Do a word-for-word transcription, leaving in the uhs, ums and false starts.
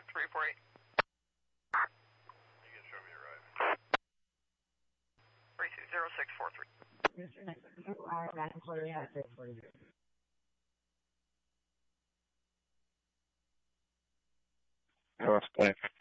three four eight. You can show me your ride. three two zero six four three. Mister Next, I got employee at six for you. Hello, Steve.